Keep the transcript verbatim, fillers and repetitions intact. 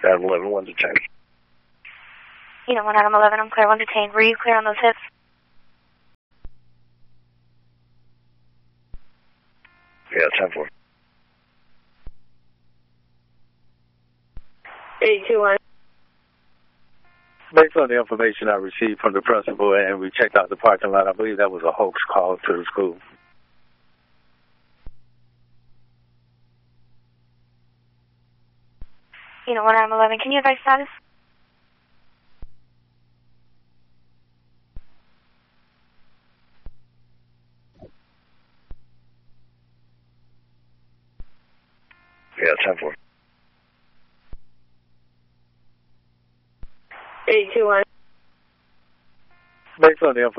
Adam eleven, one detained. You know, one Adam eleven, I'm clear, one detained. Were you clear on those hips? Yeah, ten four. eight two one. Based on the information I received from the principal and we checked out the parking lot, I believe that was a hoax call to the school. You know, one Adam eleven, can you advise status? Yeah, ten four. eight two one. Based on the information